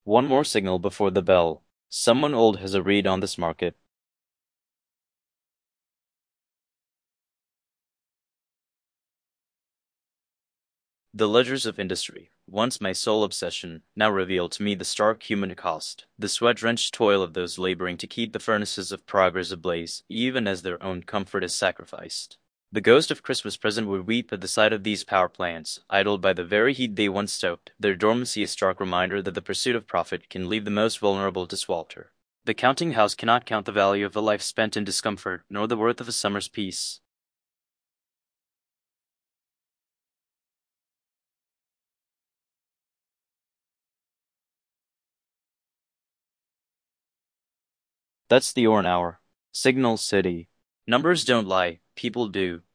One more signal before the bell. Someone old has a read on this market. The ledgers of industry, once my sole obsession, now reveal to me the stark human cost, the sweat-drenched toil of those laboring to keep the furnaces of progress ablaze, even as their own comfort is sacrificed. The ghost of Christmas present would weep at the sight of these power plants, idled by the very heat they once stoked, their dormancy a stark reminder that the pursuit of profit can leave the most vulnerable to swelter. The counting house cannot count the value of a life spent in discomfort, nor the worth of a summer's peace. That's the Orn hour. Signal City. Numbers don't lie, people do.